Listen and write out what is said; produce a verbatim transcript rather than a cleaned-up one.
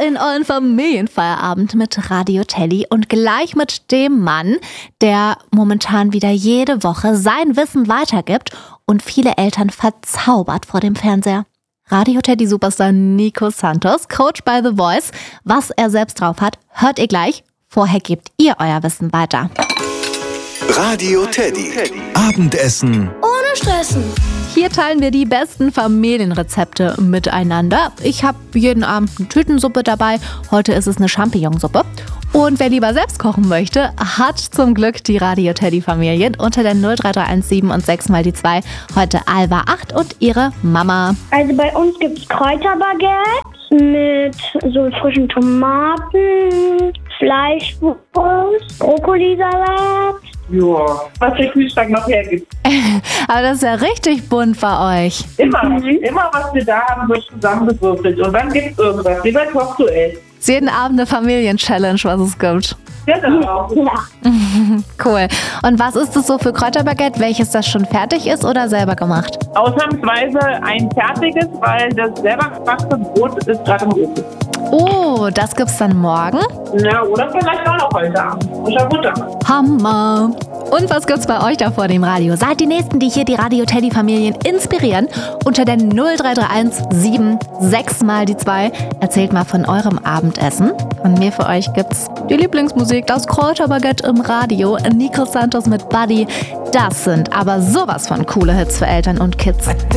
in euren Familienfeierabend mit Radio Teddy und gleich mit dem Mann, der momentan wieder jede Woche sein Wissen weitergibt und viele Eltern verzaubert vor dem Fernseher. Radio Teddy Superstar Nico Santos, Coach by The Voice. Was er selbst drauf hat, hört ihr gleich. Vorher gebt ihr euer Wissen weiter. Radio Teddy. Abendessen ohne Stressen. Hier teilen wir die besten Familienrezepte miteinander. Ich habe jeden Abend eine Tütensuppe dabei. Heute ist es eine Champignonsuppe. Und wer lieber selbst kochen möchte, hat zum Glück die Radio Teddy Familien unter der null drei drei eins sieben und sechs mal die zwei. Heute Alva acht und ihre Mama. Also bei uns gibt es Kräuterbaguette mit so frischen Tomaten, Fleischwurst, Brokkolisalat. Ja, was der Kühlschrank noch hergibt. Aber das ist ja richtig bunt bei euch. Immer, immer was wir da haben, wird zusammengewürfelt. Und dann gibt's irgendwas, wie bei Kochduell. Ist jeden Abend eine Familien-Challenge, was es gibt. Genau. Ja. Cool. Und was ist das so für Kräuterbaguette? Welches das schon fertig ist oder selber gemacht? Ausnahmsweise ein fertiges, weil das selber gemachte Brot ist gerade im Ofen. Oh, das gibt's dann morgen? Ja, oder vielleicht auch noch heute Abend. Frischer Butter. Hammer. Und was gibt's bei euch da vor dem Radio? Seid die Nächsten, die hier die Radio Teddy Familien inspirieren. Unter der null drei drei eins sieben sechs mal die zwei. Erzählt mal von eurem Abendessen. Von mir für euch gibt's die Lieblingsmusik, das Kräuterbaguette im Radio, Nico Santos mit Buddy. Das sind aber sowas von coole Hits für Eltern und Kids.